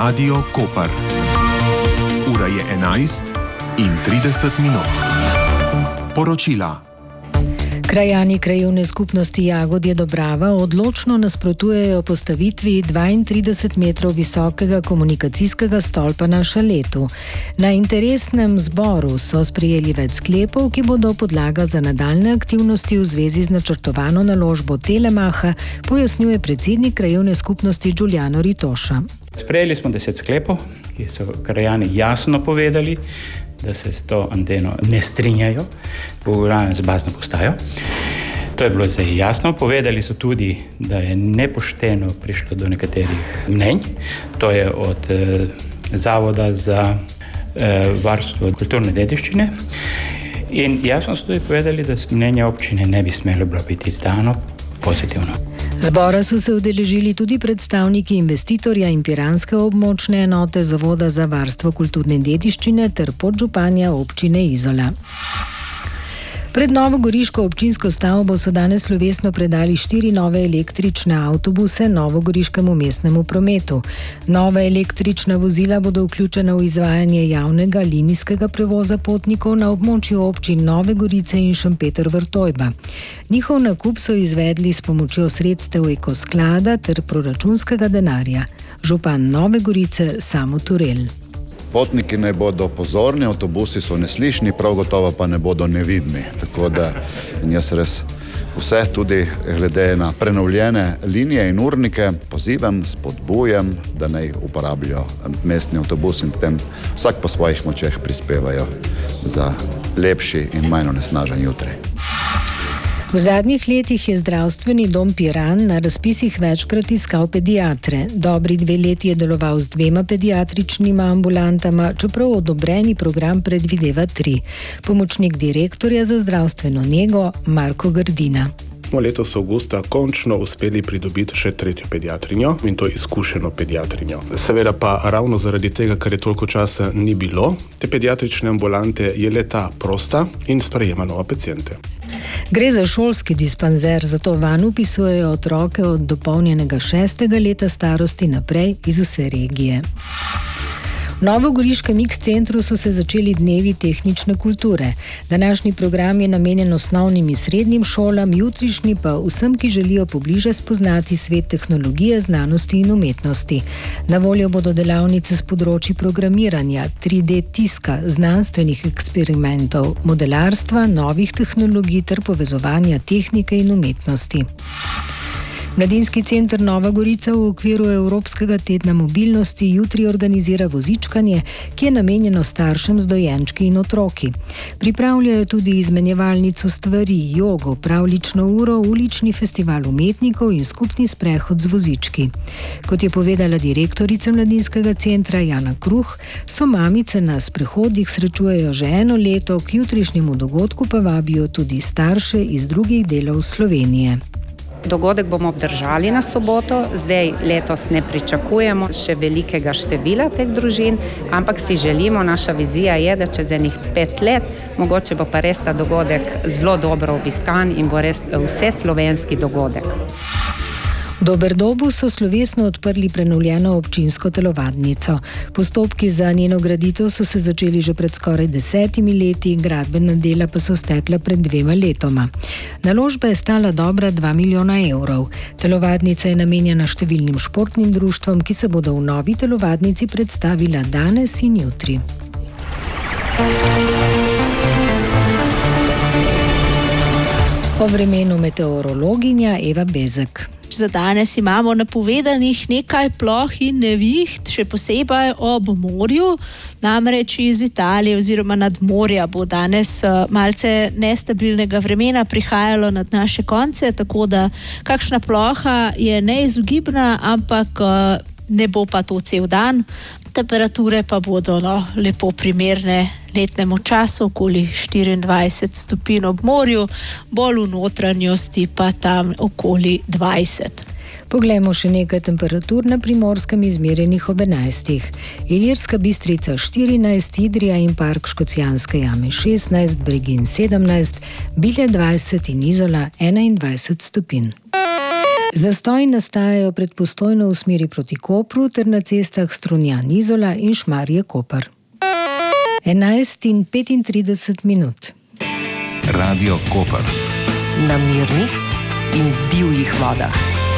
Radio Koper. Ura je 11:30. Poročila. Krajani krajevne skupnosti Jagodje Dobrava odločno nasprotujejo postavitvi 32 metrov visokega komunikacijskega stolpa na Šaletu. Na interesnem zboru so sprejeli več sklepov, ki bodo podlaga za nadaljne aktivnosti v zvezi z načrtovano naložbo Telemacha, pojasnjuje predsednik krajevne skupnosti Giuliano Ritoša. Sprejeli smo 10 sklepov, ki so krajani jasno povedali, da se s to anteno ne strinjajo, z bazno postajo. To je bilo zdaj jasno. Povedali so tudi, da je nepošteno prišlo do nekaterih mnenj. To je od Zavoda za varstvo kulturne dediščine. In jasno so tudi povedali, da mnenja občine ne bi smelo biti izdano pozitivno. Zbora so se udeležili tudi predstavniki investitorja in piranske območne enote Zavoda za varstvo kulturne dediščine ter podžupanja občine Izola. Pred novogoriško občinsko stavbo so danes slovesno predali 4 nove električne avtobuse novogoriškemu mestnemu prometu. Nova električna vozila bodo vključena v izvajanje javnega linijskega prevoza potnikov na območju občin Nove Gorice in Šempeter-Vrtojba. Njihov nakup so izvedli s pomočjo sredstev Ekosklada ter proračunskega denarja. Župan Nove Gorice Samo Turel. Potniki naj bodo pozorni, avtobusi so neslišni, prav gotovo pa ne bodo nevidni. Tako da jaz res vse, tudi glede na prenovljene linije in urnike, pozivam, spodbujam, da naj uporabljajo mestni avtobus in tem vsak po svojih močeh prispevajo za lepši in manj onesnažen jutri. V zadnjih letih je zdravstveni dom Piran na razpisih večkrat iskal pediatre. Dobri 2 leti je deloval z 2 pediatričnima ambulantama, čeprav odobreni program predvideva 3. Pomočnik direktorja za zdravstveno nego Marko Grdina. Smo letos avgusta končno uspeli pridobiti še 3. pediatrinjo in to izkušeno pediatrinjo. Seveda pa ravno zaradi tega, ker je toliko časa ni bilo, te pediatrične ambulante je leta prosta in sprejema nove paciente. Gre za šolski dispanzer, zato vanj vpisujejo otroke od dopolnjenega 6. leta starosti naprej iz vse regije. V novogoriškem X-centru so se začeli dnevi tehnične kulture. Današnji program je namenjen osnovnim in srednjim šolam, jutrišnji pa vsem, ki želijo pobliže spoznati svet tehnologije, znanosti in umetnosti. Na voljo bodo delavnice s področji programiranja, 3D tiska, znanstvenih eksperimentov, modelarstva, novih tehnologij ter povezovanja tehnike in umetnosti. Mladinski center Nova Gorica v okviru Evropskega tedna mobilnosti jutri organizira vozičkanje, ki je namenjeno staršem z dojenčki in otroki. Pripravljajo tudi izmenjevalnico stvari, jogo, pravljično uro, ulični festival umetnikov in skupni sprehod z vozički. Kot je povedala direktorica Mladinskega centra Jana Kruh, so mamice na sprehodih srečujejo že 1 leto, k jutrišnjemu dogodku pa vabijo tudi starše iz drugih delov Slovenije. Dogodek bomo obdržali na soboto, zdaj letos ne pričakujemo še velikega števila teh družin, ampak si želimo, naša vizija je, da čez 5 let, mogoče bo pa res ta dogodek zelo dobro obiskan in bo res vse slovenski dogodek. V Doberdobu so slovesno odprli prenovljeno občinsko telovadnico. Postopki za njeno graditev so se začeli že pred skoraj 10 leti, gradbena dela pa so stekla pred 2 letoma. Naložba je stala dobra 2 milijona evrov. Telovadnica je namenjena številnim športnim društvom, ki se bodo v novi telovadnici predstavila danes in jutri. O vremenu meteorologinja Eva Bezek. Za danes imamo napovedanih nekaj ploh in neviht, še posebej ob morju, namreč iz Italije oziroma nad morja bo danes malce nestabilnega vremena prihajalo nad naše konce, tako da kakšna ploha je neizogibna, ampak ne bo pa to cel dan. Temperature pa bodo lepo primerne letnemu času, okoli 24 stopinj ob morju, bolj v notranjosti pa tam okoli 20. Poglejmo še nekaj temperatur na Primorskem izmerjenih ob 11. Ilirska Bistrica 14, Idrija in Park Škocjanske jame 16, Bregin 17, Bilje 20 in Izola 21 stopinj. Zastoji nastajajo pred Postojno v smeri proti Kopru ter na cestah Strunjan-Izola in Šmarje-Koper. 11:35. Radio Koper. Na mirnih in divjih vodah.